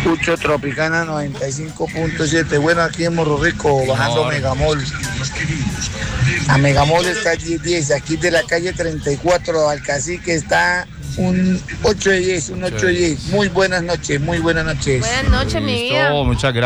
Pucho Tropicana 95.7. Bueno, aquí en Morro Rico, bajando Megamol. A Megamol está 10-10. Aquí de la calle 34 al Cacique está un 8 de 10, un 8 de 10. Muy buenas noches, muy buenas noches. Buenas noches, mi vida. Listo, muchas gracias.